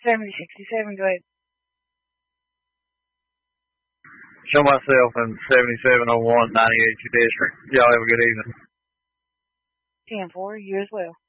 7067, go ahead. Show myself in 7701 98th District. Y'all have a good evening. 10-4, you as well.